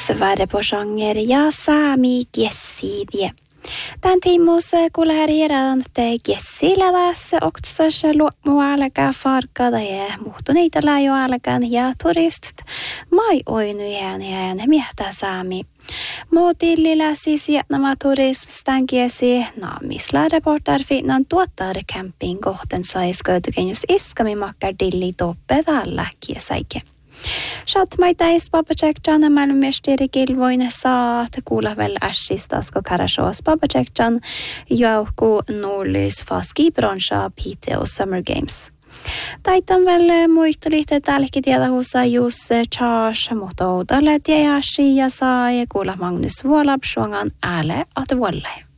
Sverre på sjanger ja saami kiesiidie. Tän tiimuus kuulehärjärän te kiesilälässä oktasassa luomualakaan farkada ja muuttuneita läjoalakaan ja turistit mai oinujen ja ne miehtä saami. Muutillillä siis nämä turismistan kiesi naamisla reporter finnan tuottar camping kohten saisköytyken jos iskami makkar dilli toppe tällä kiesäike. Shatmaitais babacekjan malmesteri kilvoin saat kuulla väl äsistas karashoas babacekjan jouku nullys faski bronsha Piteå Summer Games. Taitan väl muistelitte tälläkin tiedä huussa just charge mutta oudalle tiedäsi ja sai kuulla Magnus Vuolab suongan ääle at vuolle.